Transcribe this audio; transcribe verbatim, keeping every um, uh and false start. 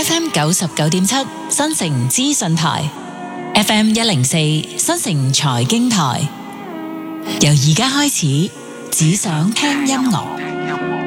F M 九十九點七新城資訊台， F M 一零四新城財經台。由而家開始，只想聽音樂。